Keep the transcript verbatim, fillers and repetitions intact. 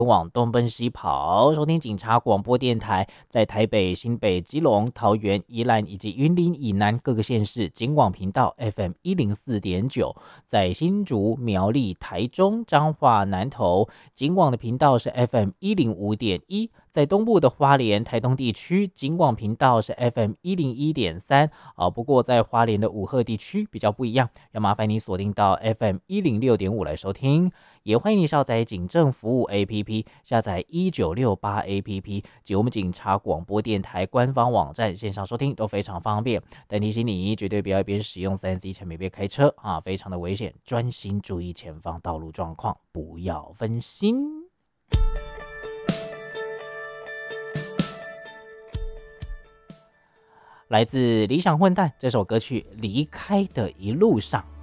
往东奔西跑，收听警察广播电台，在台北、新北、基隆、桃园、宜兰以及云林以南各个县市警广频道 F M 一零四点九，在新竹、苗栗、台中、彰化、南投警广的频道是 F M 一零五点一，在东部的花莲、台东地区警广频道是 F M 一零一点三啊，不过在花莲的武赫地区比较不一样，要麻烦你锁定到 F M 一零六点五来收听。也欢迎你下载警政服务 A P P， 下载一九六八 A P P 及我们警察广播电台官方网站线上收听都非常方便。但提醒你，绝对不要一边使用 三 C 产品边开车啊，非常的危险，专心注意前方道路状况，不要分心。来自理想混蛋这首歌曲《离开的一路上》。